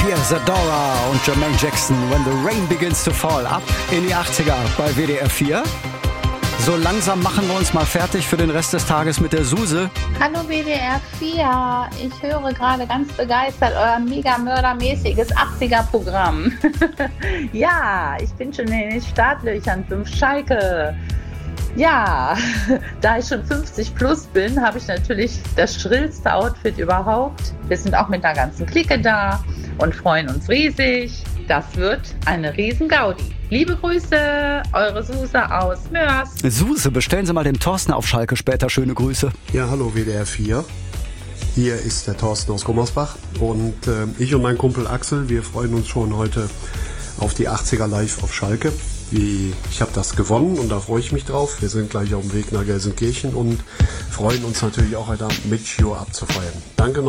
Pierre Zadora und Jermaine Jackson, When the Rain Begins to Fall, ab in die 80er bei WDR 4. So langsam machen wir uns mal fertig für den Rest des Tages mit der Suse. Hallo WDR 4, ich höre gerade ganz begeistert euer mega mördermäßiges 80er-Programm. Ja, ich bin schon in den Startlöchern für Schalke. Ja, da ich schon 50 plus bin, habe ich natürlich das schrillste Outfit überhaupt. Wir sind auch mit einer ganzen Clique da und freuen uns riesig. Das wird eine riesen Gaudi. Liebe Grüße, eure Suse aus Mörs. Suse, bestellen Sie mal dem Thorsten auf Schalke später schöne Grüße. Ja, hallo WDR 4. Hier ist der Thorsten aus Gummersbach und ich und mein Kumpel Axel, wir freuen uns schon heute auf die 80er live auf Schalke. Ich habe das gewonnen und da freue ich mich drauf. Wir sind gleich auf dem Weg nach Gelsenkirchen und freuen uns natürlich auch heute Abend mit Show abzufeiern. Danke noch.